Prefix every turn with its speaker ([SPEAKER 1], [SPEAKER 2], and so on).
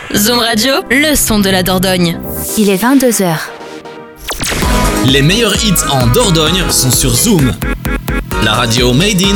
[SPEAKER 1] Zoom Radio, le son de la Dordogne.
[SPEAKER 2] Il est 22h.
[SPEAKER 3] Les meilleurs hits en Dordogne sont sur Zoom. La radio Made in